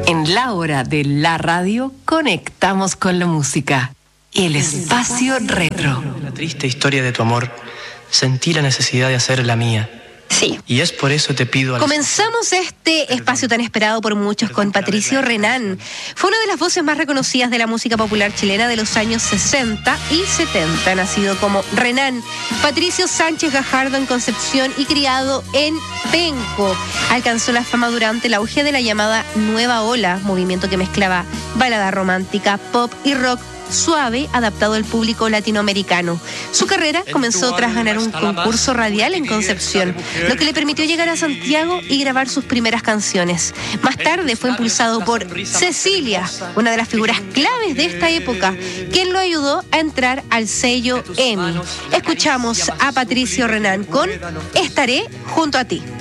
En la hora de la radio, conectamos con la música. El espacio retro. La triste historia de tu amor, sentí la necesidad de hacer la mía. Sí. Y es por eso te pido... Comenzamos este espacio tan esperado por muchos con Patricio Renán. Fue una de las voces más reconocidas de la música popular chilena de los años 60 y 70. Nacido como Renán Patricio Sánchez Gajardo en Concepción y criado en Penco. Alcanzó la fama durante el auge de la llamada Nueva Ola, movimiento que mezclaba balada romántica, pop y rock suave adaptado al público latinoamericano. Su carrera comenzó tras ganar un concurso radial en Concepción, lo que le permitió llegar a Santiago y grabar sus primeras canciones. Más tarde fue impulsado por Cecilia, una de las figuras claves de esta época, quien lo ayudó a entrar al sello EMI. Escuchamos a Patricio Renán con Estaré junto a ti.